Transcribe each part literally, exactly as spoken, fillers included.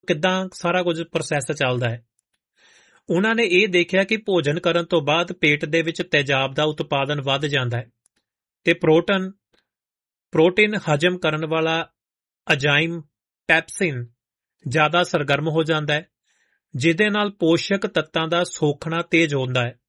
ਕਿੱਦਾਂ ਸਾਰਾ ਕੁਝ ਪ੍ਰੋਸੈਸ ਚੱਲਦਾ ਹੈ। ਉਹਨਾਂ ਨੇ ਇਹ ਦੇਖਿਆ ਕਿ ਭੋਜਨ ਕਰਨ ਤੋਂ ਬਾਅਦ ਪੇਟ ਦੇ ਵਿੱਚ ਤੇਜ਼ਾਬ ਦਾ ਉਤਪਾਦਨ ਵੱਧ ਜਾਂਦਾ ਹੈ ਤੇ ਪ੍ਰੋਟੀਨ ਪ੍ਰੋਟੀਨ ਹਜਮ ਕਰਨ ਵਾਲਾ ਐਂਜ਼ਾਈਮ ਪੈਪਸਿਨ ਜ਼ਿਆਦਾ ਸਰਗਰਮ ਹੋ ਜਾਂਦਾ ਹੈ, ਜਿਹਦੇ ਨਾਲ ਪੋਸ਼ਕ ਤੱਤਾਂ ਦਾ ਸੋਖਣਾ ਤੇਜ਼ ਹੁੰਦਾ ਹੈ।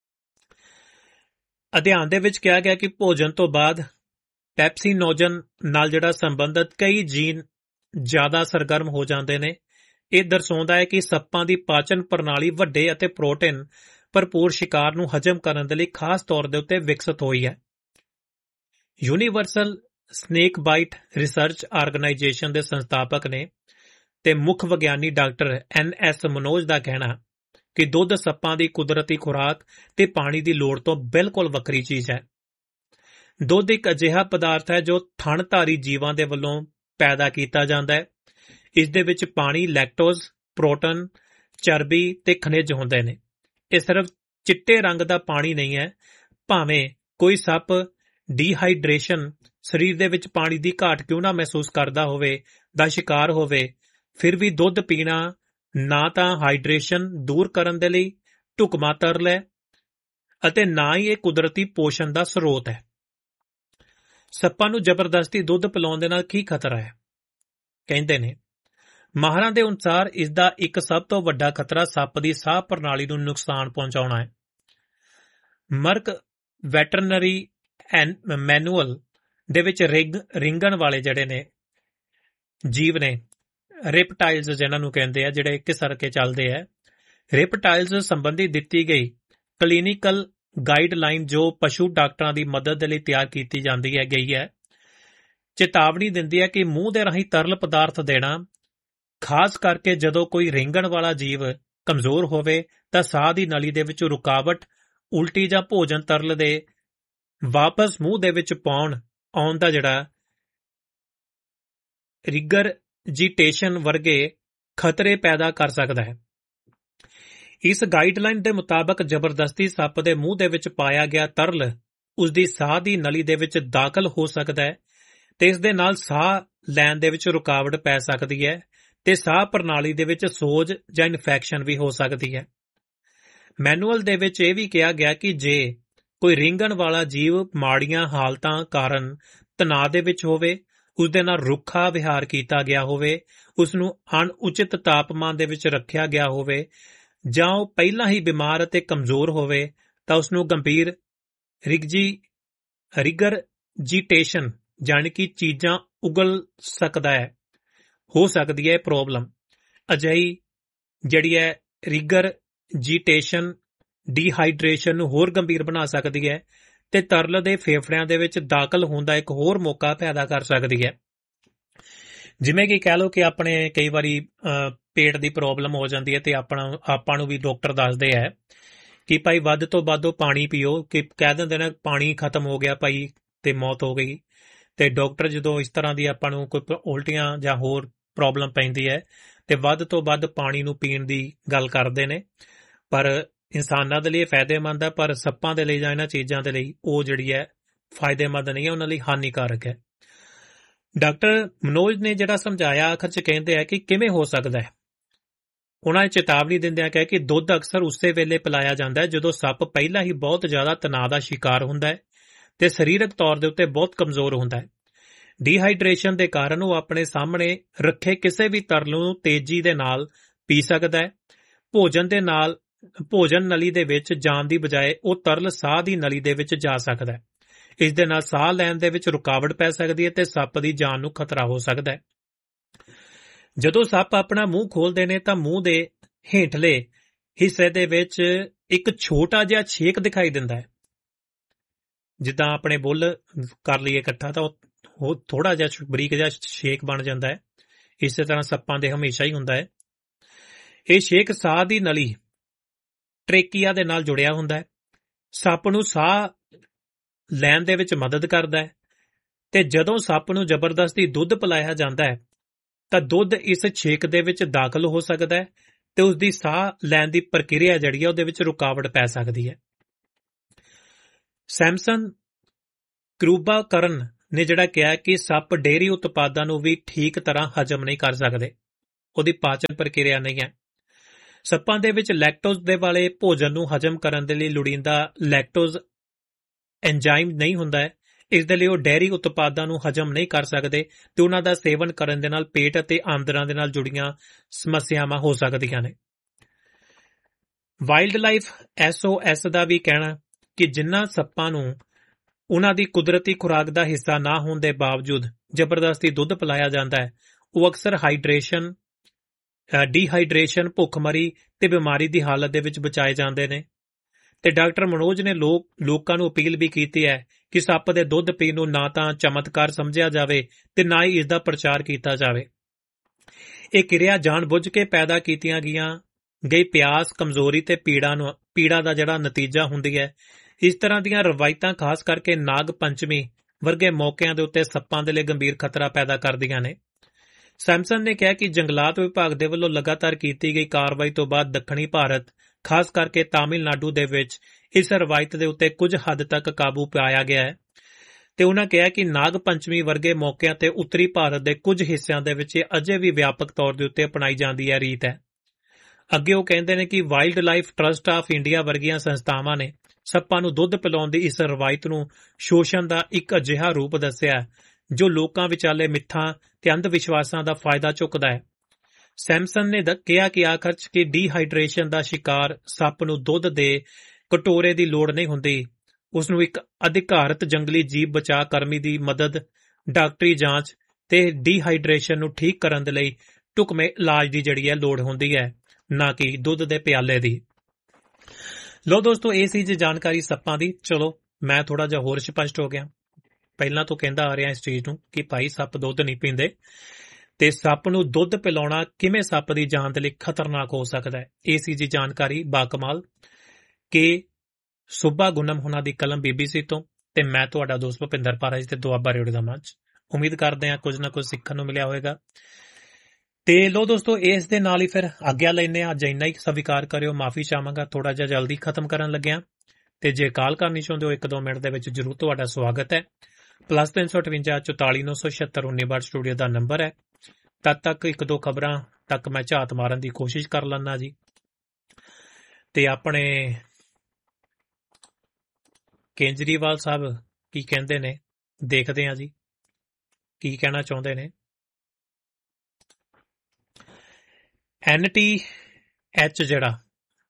ਅਧਿਐਨ ਦੇ ਵਿੱਚ ਕਿਹਾ ਗਿਆ ਕਿ ਭੋਜਨ ਤੋਂ ਬਾਅਦ ਪੈਪਸੀਨੋਜਨ ਨਾਲ ਜਿਹੜਾ ਸੰਬੰਧਿਤ ਕਈ ਜੀਨ ਜ਼ਿਆਦਾ ਸਰਗਰਮ ਹੋ ਜਾਂਦੇ ਨੇ। ਇਹ ਦਰਸਾਉਂਦਾ ਹੈ ਕਿ ਸੱਪਾਂ ਦੀ ਪਾਚਨ ਪ੍ਰਣਾਲੀ ਵੱਡੇ ਅਤੇ ਪ੍ਰੋਟੀਨ ਭਰਪੂਰ ਸ਼ਿਕਾਰ ਨੂੰ ਹਜਮ ਕਰਨ ਦੇ ਲਈ ਖਾਸ ਤੌਰ ਦੇ ਉੱਤੇ ਵਿਕਸਿਤ ਹੋਈ ਹੈ। Universal snake bite research organisation ਦੇ ਸੰਸਥਾਪਕ ਨੇ ਤੇ ਮੁੱਖ ਵਿਗਿਆਨੀ ਡਾਕਟਰ ਐਨ ਐਸ ਮਨੋਜ ਦਾ ਕਹਿਣਾ ਕਿ ਦੁੱਧ ਸੱਪਾਂ ਦੀ ਕੁਦਰਤੀ ਖੁਰਾਕ ਤੇ ਪਾਣੀ ਦੀ ਲੋੜ ਤੋਂ ਬਿਲਕੁਲ ਵੱਖਰੀ ਚੀਜ਼ ਹੈ। ਦੁੱਧ ਇੱਕ ਅਜਿਹਾ ਪਦਾਰਥ ਹੈ ਜੋ ਥਣਧਾਰੀ ਜੀਵਾਂ ਦੇ ਵੱਲੋਂ ਪੈਦਾ ਕੀਤਾ ਜਾਂਦਾ ਹੈ। ਇਸ ਦੇ ਵਿੱਚ ਪਾਣੀ, ਲੈਕਟੋਜ਼, ਪ੍ਰੋਟੀਨ, ਚਰਬੀ ਤੇ ਖਣਿਜ ਹੁੰਦੇ ਨੇ। ਇਹ ਸਿਰਫ ਚਿੱਟੇ ਰੰਗ ਦਾ ਪਾਣੀ ਨਹੀਂ ਹੈ। ਭਾਵੇਂ ਕੋਈ ਸੱਪ ਡੀਹਾਈਡਰੇਸ਼ਨ, ਸਰੀਰ ਦੇ ਵਿੱਚ ਪਾਣੀ ਦੀ ਘਾਟ ਕਿਉਂ ਨਾ ਮਹਿਸੂਸ ਕਰਦਾ ਹੋਵੇ, ਦਾ ਸ਼ਿਕਾਰ ਹੋਵੇ, ਫਿਰ ਵੀ ਦੁੱਧ ਪੀਣਾ ਨਾ ਤਾਂ ਹਾਈਡਰੇਸ਼ਨ ਦੂਰ ਕਰਨ ਦੇ ਲਈ ਢੁਕਵਾਂ ਤਰਲ ਹੈ ਅਤੇ ਨਾ ਹੀ ਇਹ ਕੁਦਰਤੀ ਪੋਸ਼ਣ ਦਾ ਸਰੋਤ ਹੈ। ਸੱਪਾਂ ਨੂੰ ਜ਼ਬਰਦਸਤੀ ਦੁੱਧ ਪਿਲਾਉਣ ਦੇ ਨਾਲ ਕੀ ਖਤਰਾ ਹੈ? ਕਹਿੰਦੇ ਨੇ ਮਾਹਰਾਂ ਦੇ ਅਨੁਸਾਰ ਇਸ ਦਾ ਇੱਕ ਸਭ ਤੋਂ ਵੱਡਾ ਖਤਰਾ ਸੱਪ ਦੀ ਸਾਹ ਪ੍ਰਣਾਲੀ ਨੂੰ ਨੁਕਸਾਨ ਪਹੁੰਚਾਉਣਾ ਹੈ। ਮਰਕ ਵੈਟਰਨਰੀ ਮੈਨੂਅਲ ਦੇ ਵਿੱਚ ਰਿੰਗ ਰਿੰਗਣ ਵਾਲੇ ਜਿਹੜੇ ਨੇ ਜੀਵ ਨੇ, ਰਿਪਟਾਈਲਸ ਜਿਹਨਾਂ ਨੂੰ ਕਹਿੰਦੇ ਆ, ਜਿਹੜੇ ਕਿਸਰ ਕੇ ਚੱਲਦੇ ਆ, ਰਿਪਟਾਈਲਸ ਸੰਬੰਧੀ ਦਿੱਤੀ ਗਈ ਕਲੀਨਿਕਲ ਗਾਈਡਲਾਈਨ ਜੋ ਪਸ਼ੂ ਡਾਕਟਰਾਂ ਦੀ ਮਦਦ ਦੇ ਲਈ ਤਿਆਰ ਕੀਤੀ ਜਾਂਦੀ ਹੈ ਗਈ ਹੈ, ਚੇਤਾਵਨੀ ਦਿੰਦੀ ਹੈ ਕਿ ਮੂੰਹ ਦੇ ਰਾਹੀਂ ਤਰਲ ਪਦਾਰਥ ਦੇਣਾ, ਖਾਸ ਕਰਕੇ ਜਦੋਂ ਕੋਈ ਰਿੰਗਣ ਵਾਲਾ ਜੀਵ ਕਮਜ਼ੋਰ ਹੋਵੇ ਤਾਂ ਸਾਹ ਦੀ ਨਲੀ ਦੇ ਵਿੱਚ ਰੁਕਾਵਟ, ਉਲਟੀ ਜਾਂ ਭੋਜਨ ਤਰਲ ਦੇ ਵਾਪਸ ਮੂੰਹ ਦੇ ਵਿੱਚ ਪਾਉਣ ਆਉਣ ਦਾ ਜਿਹੜਾ ਰਿਗਰਜੀਟੇਸ਼ਨ ਵਰਗੇ ਖਤਰੇ ਪੈਦਾ ਕਰ ਸਕਦਾ ਹੈ। ਇਸ ਗਾਈਡਲਾਈਨ ਦੇ ਮੁਤਾਬਕ ਜ਼ਬਰਦਸਤੀ ਸੱਪ ਦੇ ਮੂੰਹ ਦੇ ਵਿੱਚ ਪਾਇਆ ਗਿਆ ਤਰਲ ਉਸ ਦੀ ਸਾਹ ਦੀ ਨਲੀ ਦੇ ਵਿੱਚ ਦਾਖਲ ਹੋ ਸਕਦਾ ਹੈ ਤੇ ਇਸ ਦੇ ਨਾਲ ਸਾਹ ਲੈਣ ਦੇ ਵਿੱਚ ਰੁਕਾਵਟ ਪੈ ਸਕਦੀ ਹੈ ਤੇ ਸਾਹ ਪ੍ਰਣਾਲੀ ਦੇ ਵਿੱਚ ਸੋਜ ਜਾਂ ਇਨਫੈਕਸ਼ਨ ਵੀ ਹੋ ਸਕਦੀ ਹੈ। ਮੈਨੂਅਲ ਦੇ ਵਿੱਚ ਇਹ ਵੀ ਕਿਹਾ ਗਿਆ ਕਿ ਜੇ ਕੋਈ ਰਿੰਗਣ ਵਾਲਾ ਜੀਵ ਮਾੜੀਆਂ ਹਾਲਤਾਂ ਕਾਰਨ ਤਣਾਅ ਦੇ ਵਿੱਚ ਹੋਵੇ, ਉਸ ਦੇ ਨਾਲ ਰੁੱਖਾ ਵਿਹਾਰ ਕੀਤਾ ਗਿਆ ਹੋਵੇ, ਉਸ ਨੂੰ ਅਣਉਚਿਤ ਤਾਪਮਾਨ ਦੇ ਵਿੱਚ ਰੱਖਿਆ ਗਿਆ ਹੋਵੇ ਜਾਂ ਉਹ ਪਹਿਲਾਂ ਹੀ ਬਿਮਾਰ ਅਤੇ ਕਮਜ਼ੋਰ ਹੋਵੇ ਤਾਂ ਉਸ ਨੂੰ ਗੰਭੀਰ ਰਿਗਜੀ ਰਿਗਰਜੀਟੇਸ਼ਨ ਜਾਣੀ ਕਿ ਚੀਜ਼ਾਂ ਉਗਲ ਸਕਦਾ ਹੈ, ਹੋ ਸਕਦੀ ਹੈ ਪ੍ਰੋਬਲਮ। ਅਜਿਹੀ ਜਿਹੜੀ ਹੈ ਰਿਗਰਜੀਟੇਸ਼ਨ ਡੀਹਾਈਡਰੇਸ਼ਨ ਨੂੰ ਹੋਰ ਗੰਭੀਰ ਬਣਾ ਸਕਦੀ ਹੈ ਤੇ ਤਰਲ ਦੇ ਫੇਫੜਿਆਂ ਦੇ ਵਿੱਚ ਦਾਖਲ ਹੋਣ ਦਾ ਇੱਕ ਹੋਰ ਮੌਕਾ ਪੈਦਾ ਕਰ ਸਕਦੀ ਹੈ। ਜਿਵੇਂ ਕਿ ਕਹਿ ਲਓ ਕਿ ਆਪਣੇ ਕਈ ਵਾਰੀ ਪੇਟ ਦੀ ਪ੍ਰੋਬਲਮ ਹੋ ਜਾਂਦੀ ਹੈ ਤੇ ਆਪਣਾ ਆਪਾਂ ਨੂੰ ਵੀ ਡਾਕਟਰ ਦੱਸਦੇ ਹੈ ਕਿ ਭਾਈ ਵੱਧ ਤੋਂ ਵੱਧ ਪਾਣੀ ਪੀਓ, ਕਿ ਕਹਿ ਦਿੰਦੇ ਨੇ ਪਾਣੀ ਖਤਮ ਹੋ ਗਿਆ ਭਾਈ ਤੇ ਮੌਤ ਹੋ ਗਈ। ਤੇ ਡਾਕਟਰ ਜਦੋਂ ਇਸ ਤਰ੍ਹਾਂ ਦੀ ਆਪਾਂ ਨੂੰ ਕੋਈ ਉਲਟੀਆਂ ਜਾਂ ਹੋਰ ਪ੍ਰੋਬਲਮ ਪੈਂਦੀ ਹੈ ਤੇ ਵੱਧ ਤੋਂ ਵੱਧ ਪਾਣੀ ਨੂੰ ਪੀਣ ਦੀ ਗੱਲ ਕਰਦੇ ਨੇ। ਪਰ ਇਨਸਾਨਾਂ ਦੇ ਲਈ ਫਾਇਦੇਮੰਦ ਹੈ, ਪਰ ਸੱਪਾਂ ਦੇ ਲਈ ਜਾਂ ਇਹਨਾਂ ਚੀਜ਼ਾਂ ਦੇ ਲਈ ਉਹ ਜਿਹੜੀ ਹੈ ਫਾਇਦੇਮੰਦ ਨਹੀਂ ਹੈ, ਉਹਨਾਂ ਲਈ ਹਾਨੀਕਾਰਕ ਹੈ। ਡਾਕਟਰ ਮਨੋਜ ਨੇ ਜਿਹੜਾ ਸਮਝਾਇਆ ਆਖਰ 'ਚ ਕਹਿੰਦੇ ਆ ਕਿ ਕਿਵੇਂ ਹੋ ਸਕਦਾ ਹੈ। ਉਹਨਾਂ ਨੇ ਚੇਤਾਵਨੀ ਦਿੰਦਿਆਂ ਕਿਹਾ ਕਿ ਦੁੱਧ ਅਕਸਰ ਉਸੇ ਵੇਲੇ ਪਿਲਾਇਆ ਜਾਂਦਾ ਹੈ ਜਦੋਂ ਸੱਪ ਪਹਿਲਾਂ ਹੀ ਬਹੁਤ ਜ਼ਿਆਦਾ ਤਣਾਅ ਦਾ ਸ਼ਿਕਾਰ ਹੁੰਦਾ ਹੈ ਤੇ ਸਰੀਰਕ ਤੌਰ ਦੇ ਉੱਤੇ ਬਹੁਤ ਕਮਜ਼ੋਰ ਹੁੰਦਾ ਹੈ। ਡੀਹਾਈਡਰੇਸ਼ਨ ਦੇ ਕਾਰਨ ਉਹ ਆਪਣੇ ਸਾਹਮਣੇ ਰੱਖੇ ਕਿਸੇ ਵੀ ਤਰਲ ਨੂੰ ਤੇਜ਼ੀ ਦੇ ਨਾਲ ਪੀ ਸਕਦਾ ਹੈ। ਭੋਜਨ ਦੇ ਨਾਲ ਭੋਜਨ ਨਲੀ ਦੇ ਵਿੱਚ ਜਾਣ ਦੀ ਬਜਾਏ ਉਹ ਤਰਲ ਸਾਹ ਦੀ ਨਲੀ ਦੇ ਵਿੱਚ ਜਾ ਸਕਦਾ ਹੈ। ਇਸ ਦੇ ਨਾਲ ਸਾਹ ਲੈਣ ਦੇ ਵਿੱਚ ਰੁਕਾਵਟ ਪੈ ਸਕਦੀ ਹੈ ਤੇ ਸੱਪ ਦੀ ਜਾਨ ਨੂੰ ਖਤਰਾ ਹੋ ਸਕਦਾ ਹੈ। ਜਦੋਂ ਸੱਪ ਆਪਣਾ ਮੂੰਹ ਖੋਲਦੇ ਨੇ ਤਾਂ ਮੂੰਹ ਦੇ ਹੇਠਲੇ ਹਿੱਸੇ ਦੇ ਵਿੱਚ ਇੱਕ ਛੋਟਾ ਜਿਹਾ ਛੇਕ ਦਿਖਾਈ ਦਿੰਦਾ ਹੈ। ਜਿੱਦਾਂ ਆਪਣੇ ਬੁੱਲ ਕਰ ਲਈਏ ਇਕੱਠਾ ਤਾਂ ਉਹ ਥੋੜਾ ਜਿਹਾ ਬਰੀਕ ਜਿਹਾ ਛੇਕ ਬਣ ਜਾਂਦਾ ਹੈ। ਇਸੇ ਤਰ੍ਹਾਂ ਸੱਪਾਂ ਦੇ ਹਮੇਸ਼ਾ ਹੀ ਹੁੰਦਾ ਹੈ। ਇਹ ਛੇਕ ਸਾਹ ਦੀ ਨਲੀ ਟ੍ਰੇਕੀਆ ਦੇ ਨਾਲ ਜੁੜਿਆ ਹੁੰਦਾ ਹੈ। ਸੱਪ ਨੂੰ ਸਾਹ ਲੈਣ ਦੇ ਵਿੱਚ ਮਦਦ ਕਰਦਾ ਹੈ ਤੇ ਜਦੋਂ ਸੱਪ ਨੂੰ ਜ਼ਬਰਦਸਤੀ ਦੁੱਧ ਪਿਲਾਇਆ ਜਾਂਦਾ ਹੈ ਤਾਂ ਦੁੱਧ ਇਸ ਛੇਕ ਦੇ ਵਿੱਚ ਦਾਖਲ ਹੋ ਸਕਦਾ ਹੈ ਤੇ ਉਸ ਦੀ ਸਾਹ ਲੈਣ ਦੀ ਪ੍ਰਕਿਰਿਆ ਜਿਹੜੀ ਹੈ ਉਹਦੇ ਵਿੱਚ ਰੁਕਾਵਟ ਪੈ ਸਕਦੀ ਹੈ। ਸੈਮਸਨ ਕਰੂਬਾਕਰਨ ਨੇ ਜਿਹੜਾ ਕਿਹਾ ਕਿ ਸੱਪ ਡੇਅਰੀ ਉਤਪਾਦਾਂ ਨੂੰ ਵੀ ਠੀਕ ਤਰ੍ਹਾਂ ਹਜਮ ਨਹੀਂ ਕਰ ਸਕਦੇ। ਉਹਦੀ ਪਾਚਨ ਪ੍ਰਕਿਰਿਆ ਨਹੀਂ ਹੈ। ਸੱਪਾਂ ਦੇ ਵਿੱਚ ਲੈਕਟੋਜ਼ ਦੇ ਵਾਲੇ ਭੋਜਨ ਨੂੰ ਹਜਮ ਕਰਨ ਦੇ ਲਈ ਲੋੜੀਂਦਾ ਲੈਕਟੋਜ਼ ਐਂਜ਼ਾਈਮ ਨਹੀਂ ਹੁੰਦਾ ਹੈ। ਇਸ ਦੇ ਲਈ ਉਹ ਡੇਅਰੀ ਉਤਪਾਦਾਂ ਨੂੰ ਹਜਮ ਨਹੀਂ ਕਰ ਸਕਦੇ ਤੇ ਉਹਨਾਂ ਦਾ ਸੇਵਨ ਕਰਨ ਦੇ ਨਾਲ ਪੇਟ ਅਤੇ ਆਂਦਰਾਂ ਦੇ ਨਾਲ ਜੁੜੀਆਂ ਸਮੱਸਿਆਵਾਂ ਹੋ ਸਕਦੀਆਂ ਨੇ। Wild life S O S ਦਾ ਵੀ ਕਹਿਣਾ ਕਿ ਜਿਨ੍ਹਾਂ ਸੱਪਾਂ ਨੂੰ ਉਹਨਾਂ ਦੀ ਕੁਦਰਤੀ ਖੁਰਾਕ ਦਾ ਹਿੱਸਾ ਨਾ ਹੋਣ ਦੇ ਬਾਵਜੂਦ ਜ਼ਬਰਦਸਤੀ ਦੁੱਧ ਪਿਲਾਇਆ ਜਾਂਦਾ ਹੈ, ਉਹ ਅਕਸਰ ਹਾਈਡਰੇਸ਼ਨ ਡੀਹਾਈਡਰੇਸ਼ਨ ਭੁੱਖਮਰੀ ਤੇ ਬਿਮਾਰੀ ਦੀ ਹਾਲਤ ਦੇ ਵਿੱਚ ਬਚਾਏ ਜਾਂਦੇ ਨੇ। ਤੇ ਡਾਕਟਰ ਮਨੋਜ ਨੇ ਲੋਕ ਲੋਕਾਂ ਨੂੰ ਅਪੀਲ ਵੀ ਕੀਤੀ ਹੈ ਕਿ ਸੱਪ ਦੇ ਦੁੱਧ ਪੀਣ ਨੂੰ ਨਾ ਤਾਂ ਚਮਤਕਾਰ ਸਮਝਿਆ ਜਾਵੇ ਤੇ ਨਾ ਹੀ ਇਸ ਦਾ ਪ੍ਰਚਾਰ ਕੀਤਾ ਜਾਵੇ। ਇਹ ਕਿਰਿਆ ਜਾਣ-ਬੁੱਝ ਕੇ ਪੈਦਾ ਕੀਤੀਆਂ ਗਈਆਂ ਗਈ ਪਿਆਸ, ਕਮਜ਼ੋਰੀ ਤੇ ਪੀੜਾ ਨੂੰ ਪੀੜਾ ਦਾ ਜਿਹੜਾ ਨਤੀਜਾ ਹੁੰਦੀ ਹੈ। ਇਸ ਤਰ੍ਹਾਂ ਦੀਆਂ ਰਵਾਇਤਾਂ ਖਾਸ ਕਰਕੇ ਨਾਗ ਪੰਚਮੀ ਵਰਗੇ ਮੌਕਿਆਂ ਦੇ ਉੱਤੇ ਸੱਪਾਂ ਦੇ ਲਈ ਗੰਭੀਰ ਖਤਰਾ ਪੈਦਾ ਕਰਦੀਆਂ ਨੇ। ਸੈਮਸਨ ਨੇ ਕਿਹਾ ਕਿ ਜੰਗਲਾਤ ਵਿਭਾਗ ਦੇ ਵੱਲੋਂ ਲਗਾਤਾਰ ਕੀਤੀ ਗਈ ਕਾਰਵਾਈ ਤੋਂ ਬਾਅਦ ਦੱਖਣੀ ਭਾਰਤ, ਖਾਸ ਕਰਕੇ ਤਾਮਿਲਨਾਡੂ ਦੇ ਵਿੱਚ ਇਸ ਰਵਾਇਤ ਦੇ ਉੱਤੇ ਕੁਝ ਹੱਦ ਤੱਕ ਕਾਬੂ ਪਾਇਆ ਗਿਆ ਹੈ। ਤੇ ਉਹਨਾਂ ਕਿਹਾ ਕਿ ਨਾਗ ਪੰਚਮੀ ਵਰਗੇ ਮੌਕਿਆਂ ਤੇ ਉੱਤਰੀ ਭਾਰਤ ਦੇ ਕੁਝ ਹਿੱਸਿਆਂ ਦੇ ਵਿੱਚ ਅਜੇ ਵੀ ਵਿਆਪਕ ਤੌਰ ਦੇ ਉੱਤੇ ਅਪਣਾਈ ਜਾਂਦੀ ਹੈ ਰੀਤ ਹੈ। ਅੱਗੇ ਉਹ ਕਹਿੰਦੇ ਨੇ ਕਿ wild life trust of India ਵਰਗੀਆਂ ਸੰਸਥਾਵਾਂ ਨੇ ਸੱਪਾਂ ਨੂੰ ਦੁੱਧ ਪਿਲਾਉਣ ਦੀ ਇਸ ਰਵਾਇਤ ਨੂੰ ਸ਼ੋਸ਼ਣ ਦਾ ਇੱਕ ਅਜਿਹਾ ਰੂਪ ਦੱਸਿਆ ਜੋ ਲੋਕਾਂ ਵਿਚਾਲੇ ਮਿੱਥਾਂ ਤੇ ਅੰਧ ਵਿਸ਼ਵਾਸਾਂ ਦਾ ਫਾਇਦਾ ਚੁੱਕਦਾ ਹੈ। ਸੈਮਸਨ ਨੇ ਕਿਹਾ ਕਿ ਆਖਰ 'ਚ ਕਿ ਡੀਹਾਈਡਰੇਸ਼ਨ ਦਾ ਸ਼ਿਕਾਰ ਸੱਪ ਨੂੰ ਦੁੱਧ ਦੇ ਕਟੋਰੇ ਦੀ ਲੋੜ ਨਹੀਂ ਹੁੰਦੀ, ਉਸ ਨੂੰ ਇੱਕ ਅਧਿਕਾਰਤ ਜੰਗਲੀ ਜੀਵ ਬਚਾਅ ਕਰਮੀ ਦੀ ਮਦਦ, ਡਾਕਟਰੀ ਜਾਂਚ ਤੇ ਡੀਹਾਈਡਰੇਸ਼ਨ ਨੂੰ ਠੀਕ ਕਰਨ ਦੇ ਲਈ ਢੁਕਵੇਂ ਇਲਾਜ ਦੀ ਜਿਹੜੀ ਹੈ ਲੋੜ ਹੁੰਦੀ ਹੈ, ਨਾ ਕਿ ਦੁੱਧ ਦੇ ਪਿਆਲੇ ਦੀ। ਲੋ ਦੋਸਤੋ, ਇਹ ਸੀ ਜੀ ਜਾਣਕਾਰੀ ਸੱਪਾਂ ਦੀ। ਚਲੋ ਮੈਂ ਥੋੜਾ ਜਿਹਾ ਹੋਰ ਸਪਸ਼ਟ ਹੋ ਗਿਆ। ਪਹਿਲਾਂ ਤੋਂ ਕਹਿੰਦਾ ਆ ਰਿਹਾ ਇਸ ਚੀਜ਼ ਨੂੰ ਕਿ ਭਾਈ ਸੱਪ ਦੁੱਧ ਨਹੀਂ ਪੀਂਦੇ ਤੇ ਸੱਪ ਨੂੰ ਦੁੱਧ ਪਿਲਾਉਣਾ ਕਿਵੇਂ ਸੱਪ ਦੀ ਜਾਨ ਦੇ ਲਈ ਖਤਰਨਾਕ ਹੋ ਸਕਦਾ ਹੈ। ਇਹ ਸੀ ਜੀ ਜਾਣਕਾਰੀ ਬਾਕਮਾਲ ਕਿ ਸੁਬਾ ਗੁਨਮ ਹੁਣਾਂ ਦੀ ਕਲਮ ਬੀਬੀਸੀ ਤੋਂ ਤੇ ਮੈਂ ਤੁਹਾਡਾ ਦੋਸਤ ਭੁਪਿੰਦਰ ਪਾਰਾ ਜੀ ਤੇ ਦੁਆਬਾ ਰੇਡੀਓ ਦਾ ਮੰਚ। ਉਮੀਦ ਕਰਦੇ ਹਾਂ ਕੁਝ ਨਾ ਕੁਝ ਸਿੱਖਣ ਨੂੰ ਮਿਲਿਆ ਹੋਵੇਗਾ। ਤੇ ਲੋ ਦੋਸਤੋ, ਇਸ ਦੇ ਨਾਲ ਹੀ ਫਿਰ ਆਗਿਆ ਲੈਂਦੇ ਹਾਂ। ਅੱਜ ਇੰਨਾ ਹੀ ਸਵੀਕਾਰ ਕਰਿਓ, ਮਾਫੀ ਚਾਹਾਂਗਾ, ਥੋੜਾ ਜਿਹਾ ਜਲਦੀ ਖਤਮ ਕਰਨ ਲੱਗਿਆ। ਤੇ ਜੇ ਕਾਲ ਕਰਨੀ ਚਾਹੁੰਦੇ ਹੋ ਇੱਕ ਦੋ ਮਿੰਟ ਦੇ ਵਿੱਚ ਜ਼ਰੂਰ ਤੁਹਾਡਾ ਸਵਾਗਤ ਹੈ। ਪਲੱਸ ਤਿੰਨ ਸੌ ਅਠਵੰਜਾ ਚੁਤਾਲੀ ਨੌ ਸੌ ਛਿਅੱਤਰ ਉੱਨੀ ਬਾਰ ਸਟੂਡੀਓ ਦਾ ਨੰਬਰ ਹੈ। ਤਦ ਤੱਕ ਇੱਕ ਦੋ ਖਬਰਾਂ ਤੱਕ ਮੈਂ ਝਾਤ ਮਾਰਨ ਦੀ ਕੋਸ਼ਿਸ਼ ਕਰ ਲੈਂਦਾ ਜੀ। ਤੇ ਆਪਣੇ ਕੇਜਰੀਵਾਲ ਸਾਹਿਬ ਕੀ ਕਹਿੰਦੇ ਨੇ, ਦੇਖਦੇ ਹਾਂ ਜੀ ਕੀ ਕਹਿਣਾ ਚਾਹੁੰਦੇ ਨੇ। ਐਨ ਟੀ ਐਚ ਜਿਹੜਾ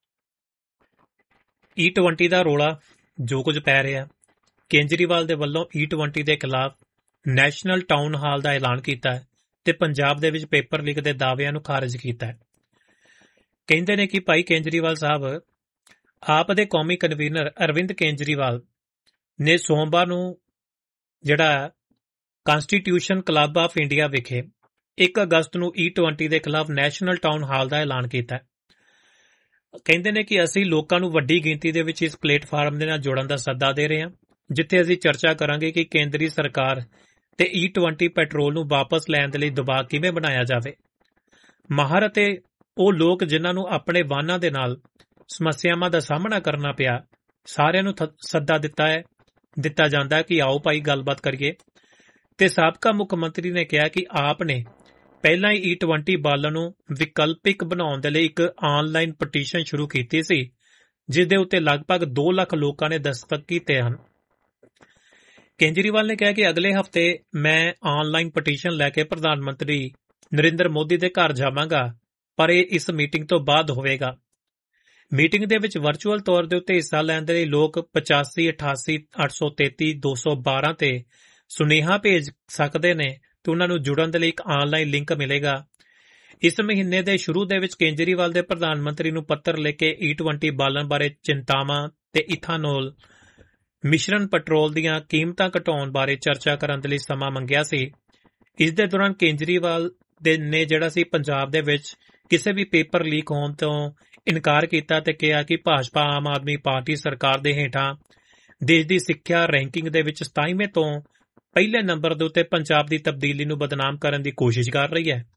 ਈ ਟਵੰਟੀ ਦਾ ਰੋਲਾ ਜੋ ਕੁਝ ਪੈ ਰਿਹਾ, ਕੇਜਰੀਵਾਲ ਦੇ ਵੱਲੋਂ ਈ ਟਵੰਟੀ ਦੇ ਖਿਲਾਫ ਨੈਸ਼ਨਲ ਟਾਊਨ ਹਾਲ ਦਾ ਐਲਾਨ ਕੀਤਾ ਹੈ ਤੇ ਪੰਜਾਬ ਦੇ ਵਿੱਚ ਪੇਪਰ ਲੀਕ ਦੇ ਦਾਅਵਿਆਂ ਨੂੰ ਖਾਰਜ ਕੀਤਾ ਹੈ। ਕਹਿੰਦੇ ਨੇ ਕਿ ਭਾਈ ਕੇਜਰੀਵਾਲ ਸਾਹਿਬ, ਆਪ ਦੇ ਕੌਮੀ ਕਨਵੀਨਰ ਅਰਵਿੰਦ ਕੇਜਰੀਵਾਲ ਨੇ ਸੋਮਵਾਰ ਨੂੰ ਜਿਹੜਾ ਕਾਂਸਟੀਟਿਊਸ਼ਨ ਕਲੱਬ ਆਫ ਇੰਡੀਆ ਵਿਖੇ ਇੱਕ ਅਗਸਤ ਨੂੰ ਈ ਟਵੰਟੀ ਦੇ ਖਿਲਾਫ ਨੈਸ਼ਨਲ ਟਾਊਨ ਹਾਲ ਦਾ ਐਲਾਨ ਕੀਤਾ। ਕਹਿੰਦੇ ਨੇ ਕਿ ਅਸੀਂ ਲੋਕਾਂ ਨੂੰ ਵੱਡੀ ਗਿਣਤੀ ਦੇ ਵਿੱਚ ਇਸ ਪਲੇਟਫਾਰਮ ਦੇ ਨਾਲ ਜੁੜਨ ਦਾ ਸੱਦਾ ਦੇ ਰਹੇ ਹਾਂ, ਜਿੱਥੇ ਅਸੀਂ ਚਰਚਾ ਕਰਾਂਗੇ ਕਿ ਕੇਂਦਰੀ ਸਰਕਾਰ ਤੇ ਈ ਟਵੰਟੀ ਪੈਟਰੋਲ ਨੂੰ ਵਾਪਸ ਲੈਣ ਦੇ ਲਈ ਦਬਾਅ ਕਿਵੇਂ ਬਣਾਇਆ ਜਾਵੇ। ਮਾਹਰ ਅਤੇ ਉਹ ਲੋਕ ਜਿਨ੍ਹਾਂ ਨੂੰ ਆਪਣੇ ਵਾਹਨਾਂ ਦੇ ਨਾਲ ਸਮੱਸਿਆਵਾਂ ਦਾ ਸਾਹਮਣਾ ਕਰਨਾ ਪਿਆ, ਸਾਰਿਆਂ ਨੂੰ ਸੱਦਾ ਦਿੱਤਾ ਹੈ ਦਿੱਤਾ ਜਾਂਦਾ ਕਿ ਆਓ ਭਾਈ ਗੱਲਬਾਤ ਕਰੀਏ। ਤੇ ਸਾਬਕਾ ਮੁੱਖ ਮੰਤਰੀ ਨੇ ਕਿਹਾ ਕਿ ਆਪ ਨੇ ਪਹਿਲਾਂ ਹੀ ਈ ਟਵੰਟੀ ਬਾਲਣ ਨੂੰ ਵਿਕਲਪਿਕ ਬਣਾਉਣ ਦੇ ਲਈ ਇੱਕ ਆਨਲਾਈਨ ਪਟੀਸ਼ਨ ਸ਼ੁਰੂ ਕੀਤੀ ਸੀ, ਜਿਸ ਦੇ ਉੱਤੇ ਲਗਭਗ ਦੋ ਲੱਖ ਲੋਕਾਂ ਨੇ ਦਸਤਖਤ ਕੀਤੇ ਹਨ। ਕੇਜਰੀਵਾਲ ਨੇ ਕਿਹਾ ਕਿ ਅਗਲੇ ਹਫ਼ਤੇ ਮੈਂ ਆਨਲਾਈਨ ਪਟੀਸ਼ਨ ਲੈ ਕੇ ਪ੍ਰਧਾਨ ਮੰਤਰੀ ਨਰਿੰਦਰ ਮੋਦੀ ਦੇ ਘਰ ਜਾਵਾਂਗਾ, ਪਰ ਇਹ ਇਸ ਮੀਟਿੰਗ ਤੋਂ ਬਾਅਦ ਹੋਵੇਗਾ। ਮੀਟਿੰਗ ਦੇ ਵਿੱਚ ਵਰਚੁਅਲ ਤੌਰ ਦੇ ਉੱਤੇ ਹਿੱਸਾ ਲੈਣ ਦੇ ਲਈ ਲੋਕ ਪਚਾਸੀ ਅਠਾਸੀ ਅੱਠ ਸੌ ਤੇਤੀ ਦੋ ਸੌ ਬਾਰਾਂ ਤੇ ਸੁਨੇਹਾ ਭੇਜ ਸਕਦੇ ਨੇ ਤੇ ਉਹਨਾਂ ਨੂੰ ਜੁੜਨ ਦੇ ਲਈ ਇੱਕ ਆਨਲਾਈਨ ਲਿੰਕ ਮਿਲੇਗਾ। ਇਸ ਮਹੀਨੇ ਦੇ ਸ਼ੁਰੂ ਦੇ ਵਿੱਚ ਕੇਜਰੀਵਾਲ ਦੇ ਪ੍ਰਧਾਨ ਮੰਤਰੀ ਨੂੰ ਪੱਤਰ ਲਿਖ ਕੇ ਈ ਟਵੰਟੀ ਬਾਲਣ ਬਾਰੇ ਚਿੰਤਾਵਾਂ ਤੇ ਇਥਾਨੋਲ ਮਿਸ਼ਰਣ ਪੈਟਰੋਲ ਦੀਆਂ ਕੀਮਤਾਂ ਘਟਾਉਣ ਬਾਰੇ ਚਰਚਾ ਕਰਨ ਦੇ ਲਈ ਸਮਾਂ ਮੰਗਿਆ ਸੀ। ਇਸ ਦੇ ਦੌਰਾਨ ਕੇਜਰੀਵਾਲ ਦੇ ਨੇ ਜਿਹੜਾ ਸੀ ਪੰਜਾਬ ਦੇ ਵਿੱਚ ਕਿਸੇ ਵੀ ਪੇਪਰ ਲੀਕ ਹੋਣ ਤੋਂ ਇਨਕਾਰ ਕੀਤਾ ਤੇ ਕਿਹਾ ਕਿ ਭਾਜਪਾ ਆਮ ਆਦਮੀ ਪਾਰਟੀ ਸਰਕਾਰ ਦੇ ਹੇਠਾਂ ਦੇਸ਼ ਦੀ ਸਿੱਖਿਆ ਰੈਂਕਿੰਗ ਦੇ ਵਿੱਚ ਸਤਾਈਵੇਂ ਤੋਂ ਪਹਿਲੇ ਨੰਬਰ ਦੇ ਉੱਤੇ ਪੰਜਾਬ ਦੀ ਤਬਦੀਲੀ ਨੂੰ ਬਦਨਾਮ ਕਰਨ ਦੀ ਕੋਸ਼ਿਸ਼ ਕਰ ਰਹੀ ਹੈ।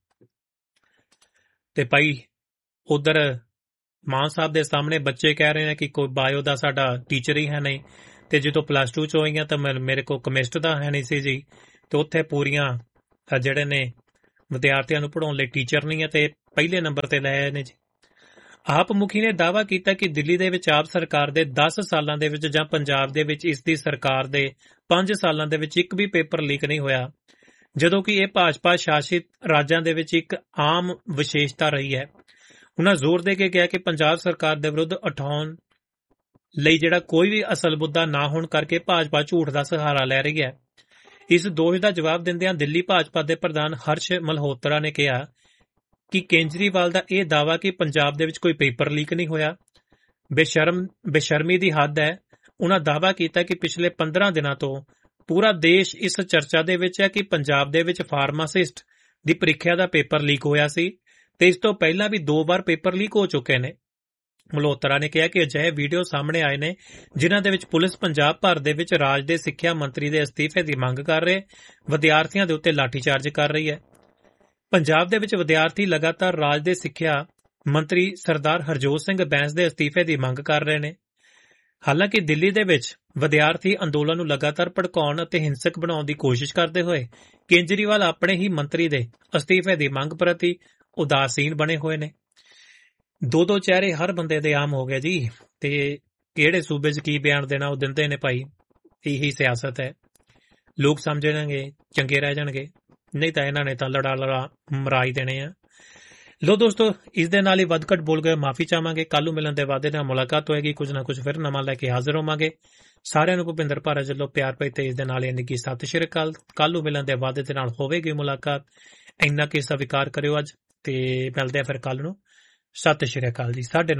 ਤੇ ਭਾਈ ਉਧਰ ਮਾਨ ਸਾਹਿਬ ਦੇ ਸਾਹਮਣੇ ਬੱਚੇ ਕਹਿ ਰਹੇ ਨੇ ਕਿ ਕੋਈ ਬਾਇਓ ਦਾ ਸਾਡਾ ਟੀਚਰ ਹੀ ਹੈ ਨਹੀਂ, ਤੇ ਜਦੋਂ ਪਲੱਸ ਟੂ ਚ ਹੋਈਆਂ ਤਾਂ ਮੇਰੇ ਕੋਲ ਕੈਮਿਸਟ ਦਾ ਹੈ ਨਹੀਂ ਸੀ ਜੀ, ਤੇ ਉੱਥੇ ਪੂਰੀਆਂ ਜਿਹੜੇ ਨੇ ਵਿਦਿਆਰਥੀਆਂ ਨੂੰ ਪੜ੍ਹਾਉਣ ਲਈ ਟੀਚਰ ਨਹੀਂ ਹੈ ਤੇ ਪਹਿਲੇ ਨੰਬਰ ਤੇ ਲੈ ਆਏ ਨੇ ਜੀ। ਆਪ ਮੁਖੀ ਨੇ ਦਾਅਵਾ ਕੀਤਾ ਕਿ ਦਿੱਲੀ ਦੇ ਵਿੱਚ ਆਪ ਸਰਕਾਰ ਦੇ ਦਸ ਸਾਲਾਂ ਦੇ ਵਿੱਚ ਜਾਂ ਪੰਜਾਬ ਦੇ ਵਿੱਚ ਇਸ ਦੀ ਸਰਕਾਰ ਦੇ ਪੰਜ ਸਾਲਾਂ ਦੇ ਵਿੱਚ ਇੱਕ ਵੀ ਪੇਪਰ ਲੀਕ ਨਹੀਂ ਹੋਇਆ, ਜਦੋਂ ਕਿ ਇਹ ਭਾਜਪਾ ਸ਼ਾਸਿਤ ਰਾਜਾਂ ਦੇ ਵਿੱਚ ਇੱਕ ਆਮ ਵਿਸ਼ੇਸ਼ਤਾ ਰਹੀ ਹੈ। ਉਹਨਾਂ ਜ਼ੋਰ ਦੇ ਕੇ ਕਿਹਾ ਕਿ ਪੰਜਾਬ ਸਰਕਾਰ ਦੇ ਵਿਰੁੱਧ ਉਠਾਉਣ ਲਈ ਜਿਹੜਾ ਕੋਈ ਵੀ ਅਸਲ ਮੁੱਦਾ ਨਾ ਹੋਣ ਕਰਕੇ ਭਾਜਪਾ ਝੂਠ ਦਾ ਸਹਾਰਾ ਲੈ ਰਹੀ ਹੈ। ਇਸ ਦੋਸ਼ ਦਾ ਜਵਾਬ ਦਿੰਦਿਆਂ ਦਿੱਲੀ ਭਾਜਪਾ ਦੇ ਪ੍ਰਧਾਨ ਹਰਸ਼ ਮਲਹੋਤਰਾ ਨੇ ਕਿਹਾ ਕਿ ਕੇਜਰੀਵਾਲ ਦਾ ਇਹ ਦਾਅਵਾ ਕਿ ਪੰਜਾਬ ਦੇ ਵਿੱਚ ਕੋਈ ਪੇਪਰ ਲੀਕ ਨਹੀਂ ਹੋਇਆ ਬੇਸ਼ਰਮ ਬੇਸ਼ਰਮੀ ਦੀ ਹੱਦ ਹੈ। ਉਹਨਾਂ ਦਾਅਵਾ ਕੀਤਾ ਕਿ ਪਿਛਲੇ ਪੰਦਰਾਂ ਦਿਨਾਂ ਤੋਂ ਪੂਰਾ ਦੇਸ਼ ਇਸ ਚਰਚਾ ਦੇ ਵਿੱਚ ਹੈ ਕਿ ਪੰਜਾਬ ਦੇ ਵਿੱਚ ਫਾਰਮਾਸਿਸਟ ਦੀ ਪ੍ਰੀਖਿਆ ਦਾ ਪੇਪਰ ਲੀਕ ਹੋਇਆ ਸੀ ਤੇ ਇਸ ਤੋਂ ਪਹਿਲਾਂ ਵੀ ਦੋ ਵਾਰ ਪੇਪਰ ਲੀਕ ਹੋ ਚੁੱਕੇ ਨੇ। ਮਲਹੋਤਰਾ ਨੇ ਕਿਹਾ ਕਿ ਅਜਿਹੇ ਵੀਡੀਓ ਸਾਹਮਣੇ ਆਏ ਨੇ ਜਿਨ੍ਹਾਂ ਦੇ ਵਿੱਚ ਪੁਲਿਸ ਪੰਜਾਬ ਭਰ ਦੇ ਵਿੱਚ ਰਾਜ ਦੇ ਸਿੱਖਿਆ ਮੰਤਰੀ ਦੇ ਅਸਤੀਫੇ ਦੀ ਮੰਗ ਕਰ ਰਹੇ ਵਿਦਿਆਰਥੀਆਂ ਦੇ ਉੱਤੇ ਲਾਠੀਚਾਰਜ ਕਰ ਰਹੀ ਹੈ। ਪੰਜਾਬ ਦੇ ਵਿੱਚ ਵਿਦਿਆਰਥੀ ਲਗਾਤਾਰ ਰਾਜ ਦੇ ਸਿੱਖਿਆ ਮੰਤਰੀ ਸਰਦਾਰ ਹਰਜੋਤ ਸਿੰਘ ਬੈਂਸ ਦੇ ਅਸਤੀਫੇ ਦੀ ਮੰਗ ਕਰ ਰਹੇ ਨੇ। ਹਾਲਾਂਕਿ ਦਿੱਲੀ ਦੇ ਵਿੱਚ ਵਿਦਿਆਰਥੀ ਅੰਦੋਲਨ ਨੂੰ ਲਗਾਤਾਰ ਭੜਕਾਉਣ ਅਤੇ ਹਿੰਸਕ ਬਣਾਉਣ ਦੀ ਕੋਸ਼ਿਸ਼ ਕਰਦੇ ਹੋਏ ਕੇਜਰੀਵਾਲ ਆਪਣੇ ਹੀ ਮੰਤਰੀ ਦੇ ਅਸਤੀਫੇ ਦੀ ਮੰਗ ਪ੍ਰਤੀ ਉਦਾਸੀਨ ਬਣੇ ਹੋਏ ਨੇ। ਦੋ ਦੋ ਚਿਹਰੇ ਹਰ ਬੰਦੇ ਦੇ ਆਮ ਹੋ ਗਏ ਜੀ, ਤੇ ਕਿਹੜੇ ਸੂਬੇ 'ਚ ਕੀ ਬਿਆਨ ਦੇਣਾ ਉਹ ਦਿੰਦੇ ਨੇ ਭਾਈ। ਇਹੀ ਸਿਆਸਤ ਹੈ, ਲੋਕ ਸਮਝਣਗੇ ਚੰਗੇ ਰਹਿ ਜਾਣਗੇ, ਨਹੀਂ ਤਾਂ ਇਹਨਾਂ ਨੇ ਤਾਂ ਲੜਾ ਲੜਾ ਮਰਾਈ ਦੇਣੇ ਆ। ਲੋ ਦੋਸਤੋ, ਇਸ ਦੇ ਨਾਲ ਹੀ ਵੱਧ ਘੱਟ ਬੋਲ ਗਏ, ਮਾਫੀ ਚਾਹਾਂਗੇ। ਕੱਲ ਨੂੰ ਮਿਲਣ ਦੇ ਵਾਅਦੇ ਨਾਲ ਮੁਲਾਕਾਤ ਹੋਏਗੀ, ਕੁਝ ਨਾ ਕੁਝ ਫਿਰ ਨਵਾਂ ਲੈ ਕੇ ਹਾਜ਼ਰ ਹੋਵਾਂਗੇ। ਸਾਰਿਆਂ ਨੂੰ ਭੁਪਿੰਦਰ ਭਾਰਤ ਵੱਲੋਂ ਪਿਆਰ ਭਰੀ ਤੇ ਇਸ ਦੇ ਨਾਲ ਯਾਨੀ ਕਿ ਸਤਿ ਸ਼੍ਰੀ ਅਕਾਲ। ਕੱਲ ਨੂੰ ਮਿਲਣ ਦੇ ਵਾਅਦੇ ਦੇ ਨਾਲ ਹੋਵੇਗੀ ਮੁਲਾਕਾਤ। ਇੰਨਾ ਕਿ ਸਵੀਕਾਰ ਕਰਿਓ ਅੱਜ, ਤੇ ਮਿਲਦੇ ਆ ਫਿਰ ਕੱਲ ਨੂੰ। ਸਤਿ ਸ਼੍ਰੀ ਅਕਾਲ ਜੀ। ਸਾਡੇ